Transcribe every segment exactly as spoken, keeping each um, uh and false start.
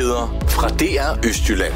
Nyheder fra D R Østjylland.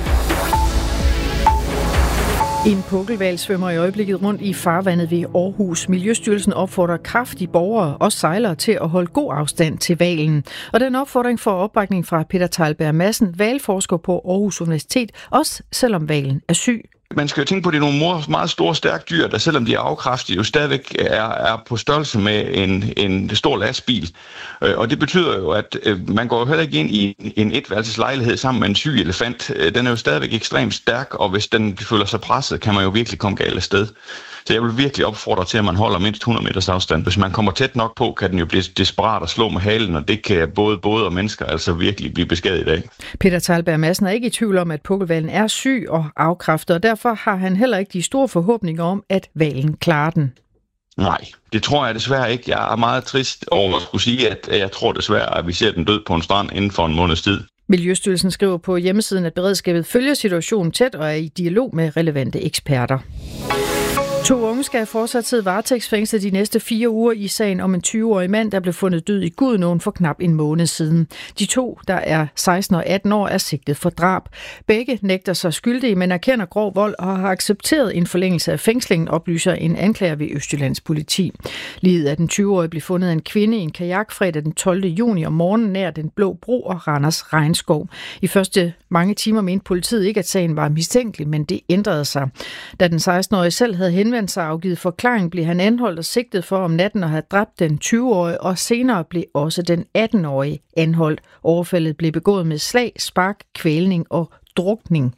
En pukkelhval svømmer i øjeblikket rundt i farvandet ved Aarhus. Miljøstyrelsen opfordrer kraftige borgere og sejlere til at holde god afstand til hvalen. Og den opfordring får opbakning fra Peter Teglberg Madsen, hvalforsker på Aarhus Universitet, også selvom hvalen er syg. Man skal jo tænke på, at det er nogle meget store, stærke dyr, der selvom de er afkræftige, jo stadigvæk er, er på størrelse med en, en stor lastbil. Og det betyder jo, at man går jo heller ikke ind i en etværelseslejlighed sammen med en syg elefant. Den er jo stadigvæk ekstremt stærk, og hvis den føler sig presset, kan man jo virkelig komme galt af sted. Så jeg vil virkelig opfordre til, at man holder mindst hundrede meters afstand. Hvis man kommer tæt nok på, kan den jo blive desperat og slå med halen, og det kan både både og mennesker altså virkelig blive beskadiget af. Peter Teglberg Madsen er ikke i tvivl om, at pukkelhvalen er syg og afkræftet, og derfor har han heller ikke de store forhåbninger om, at hvalen klarer den. Nej, det tror jeg desværre ikke. Jeg er meget trist over at skulle sige, at jeg tror desværre, at vi ser den død på en strand inden for en måneds tid. Miljøstyrelsen skriver på hjemmesiden, at beredskabet følger situationen tæt og er i dialog med relevante eksperter. To unge skal fortsat sidde varetægtsfængslet de næste fire uger i sagen om en tyve-årig mand, der blev fundet død i Gudenåen for knap en måned siden. De to, der er seksten og atten år, er sigtet for drab. Begge nægter sig skyldige, men erkender grov vold og har accepteret en forlængelse af fængslingen, oplyser en anklager ved Østjyllands politi. Liget af den tyve-årige blev fundet af en kvinde i en kajak fredag den tolvte juni om morgenen nær Den Blå Bro og Randers Regnskov. I første mange timer mente politiet ikke, at sagen var mistænkelig, men det ændrede sig. Da den seksten-årige selv havde henvendt sig afgivet forklaring, blev han anholdt og sigtet for om natten at have dræbt den tyve-årige, og senere blev også den atten-årige anholdt. Overfaldet blev begået med slag, spark, kvælning og drukning.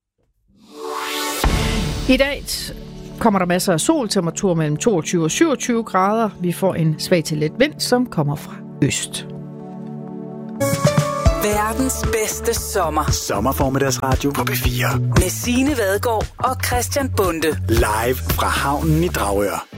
I dag kommer der masser af sol, temperatur mellem toogtyve og syvogtyve grader. Vi får en svag til let vind, som kommer fra øst. Verdens bedste sommer. Sommerformiddagsradio på P fire. Med Signe Vadgaard og Christian Bonde. Live fra havnen i Dragør.